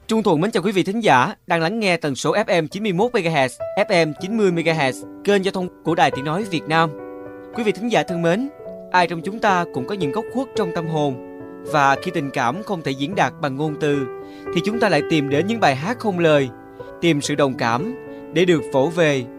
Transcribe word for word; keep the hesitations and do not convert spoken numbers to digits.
Trung Thuận mến chào quý vị thính giả đang lắng nghe tần số ép em chín mươi mốt mê ga héc, ép em chín mươi mê ga héc, kênh giao thông của Đài Tiếng nói Việt Nam. Quý vị thính giả thân mến, ai trong chúng ta cũng có những góc khuất trong tâm hồn, và khi tình cảm không thể diễn đạt bằng ngôn từ thì chúng ta lại tìm đến những bài hát không lời, tìm sự đồng cảm để được vỗ về